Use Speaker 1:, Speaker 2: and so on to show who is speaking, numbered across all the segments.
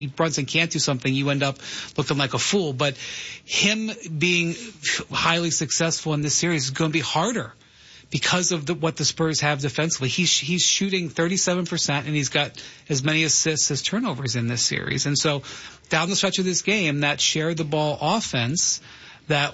Speaker 1: Brunson can't do something, you end up looking like a fool. But him being highly successful in this series is going to be harder because of what the Spurs have defensively. He's shooting 37%, and he's got as many assists as turnovers in this series. And so down the stretch of this game, that shared the ball offense that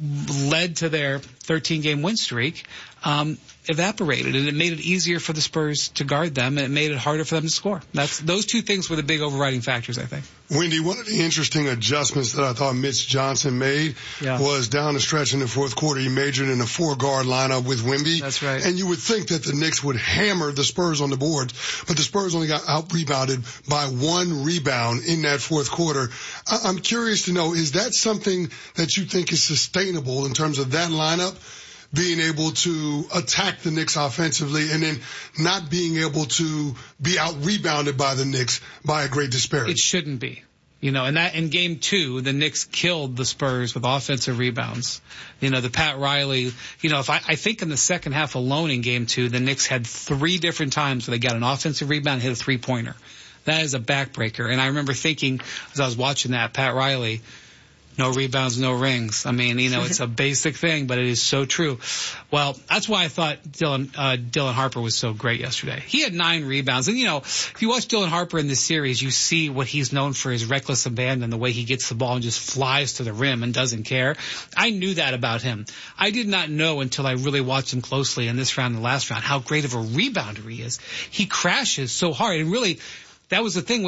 Speaker 1: led to their 13-game win streak evaporated, and it made it easier for the Spurs to guard them, and it made it harder for them to score. Those two things were the big overriding factors, I think.
Speaker 2: Wendy, one of the interesting adjustments that I thought Mitch Johnson made was down the stretch in the fourth quarter. He majored in a 4-guard lineup with Wemby.
Speaker 1: That's right.
Speaker 2: And you would think that the Knicks would hammer the Spurs on the boards, but the Spurs only got out-rebounded by 1 rebound in that fourth quarter. I'm curious to know, is that something that you think is sustainable in terms of that lineup being able to attack the Knicks offensively and then not being able to be out-rebounded by the Knicks by a great disparity?
Speaker 1: It shouldn't be. And that in game 2, the Knicks killed the Spurs with offensive rebounds. The Pat Riley, I think in the second half alone in game 2, the Knicks had 3 different times where they got an offensive rebound and hit a 3-pointer. That is a backbreaker. And I remember thinking as I was watching that, Pat Riley, no rebounds, no rings. I mean, it's a basic thing, but it is so true. Well, that's why I thought Dylan Harper was so great yesterday. He had 9 rebounds. And, if you watch Dylan Harper in this series, you see what he's known for, his reckless abandon, the way he gets the ball and just flies to the rim and doesn't care. I knew that about him. I did not know until I really watched him closely in this round and the last round how great of a rebounder he is. He crashes so hard, and really, that was the thing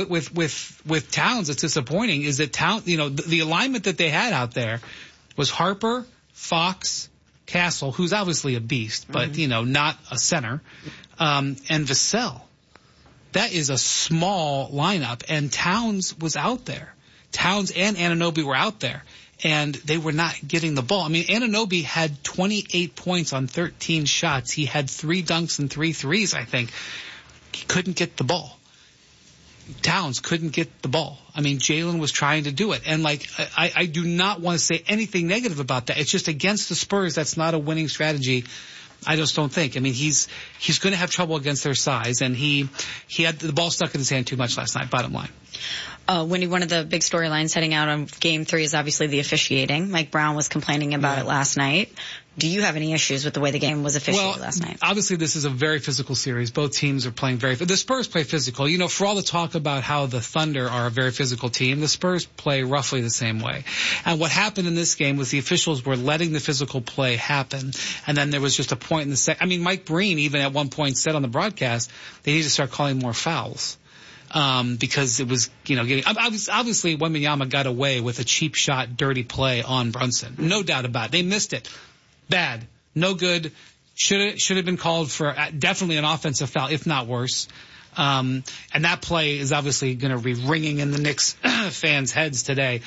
Speaker 1: with Towns that's disappointing, is that the alignment that they had out there was Harper, Fox, Castle, who's obviously a beast, but, not a center, and Vassell. That is a small lineup, and Towns was out there. Towns and Anunoby were out there, and they were not getting the ball. I mean, Anunoby had 28 points on 13 shots. He had 3 dunks and 3 threes, I think. He couldn't get the ball. Towns couldn't get the ball. I mean, Jalen was trying to do it. And I do not want to say anything negative about that. It's just against the Spurs, that's not a winning strategy. I just don't think. I mean, he's going to have trouble against their size, and he had the ball stuck in his hand too much last night, bottom line.
Speaker 3: Wendy, one of the big storylines heading out on Game 3 is obviously the officiating. Mike Brown was complaining about it last night. Do you have any issues with the way the game was officiated last night?
Speaker 1: Obviously, this is a very physical series. Both teams are playing the Spurs play physical. For all the talk about how the Thunder are a very physical team, the Spurs play roughly the same way. And what happened in this game was the officials were letting the physical play happen, and then there was just a point in the second. I mean, Mike Breen even at one point said on the broadcast they need to start calling more fouls. Because it was, getting, obviously Wembanyama got away with a cheap shot, dirty play on Brunson. No doubt about it. They missed it. Bad. No good. Should have been called for definitely an offensive foul, if not worse. And that play is obviously going to be ringing in the Knicks fans' heads today.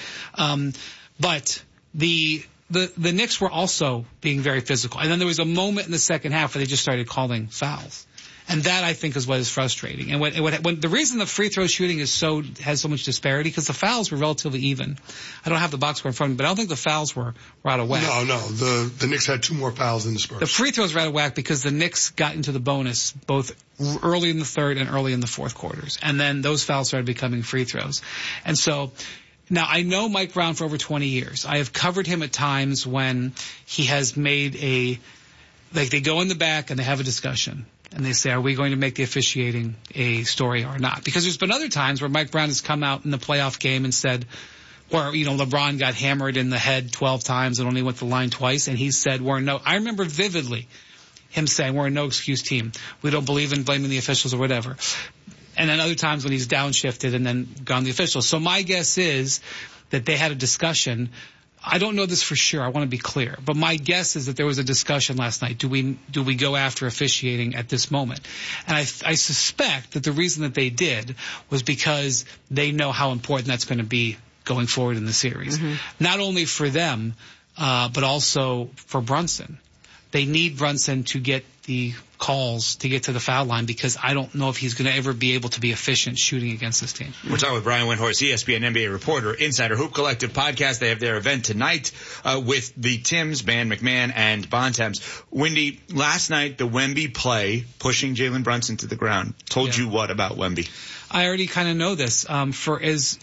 Speaker 1: But the Knicks were also being very physical. And then there was a moment in the second half where they just started calling fouls. And that, I think, is what is frustrating. And when the reason the free throw shooting has so much disparity, because the fouls were relatively even. I don't have the box score in front of me, but I don't think the fouls were out of whack.
Speaker 2: No. The Knicks had 2 more fouls than the Spurs.
Speaker 1: The free throws were out of whack because the Knicks got into the bonus both early in the third and early in the fourth quarters. And then those fouls started becoming free throws. And so, now, I know Mike Brown for over 20 years. I have covered him at times when he has made they go in the back and they have a discussion. And they say, are we going to make the officiating a story or not? Because there's been other times where Mike Brown has come out in the playoff game and said, or, LeBron got hammered in the head 12 times and only went to the line twice. And he said, I remember vividly him saying, we're a no excuse team. We don't believe in blaming the officials or whatever. And then other times when he's downshifted and then gone the officials. So my guess is that they had a discussion. I don't know this for sure. I want to be clear. But my guess is that there was a discussion last night. Do we go after officiating at this moment? And I suspect that the reason that they did was because they know how important that's going to be going forward in the series. Mm-hmm. Not only for them, but also for Brunson. They need Brunson to get the calls to get to the foul line because I don't know if he's going to ever be able to be efficient shooting against this team.
Speaker 4: We're talking with Brian Windhorst, ESPN NBA reporter, Insider Hoop Collective podcast. They have their event tonight with the Tims, Ban McMahon, and Bontemps. Windy, last night the Wemby play pushing Jalen Brunson to the ground told you what about Wemby?
Speaker 1: I already kind of know this. For as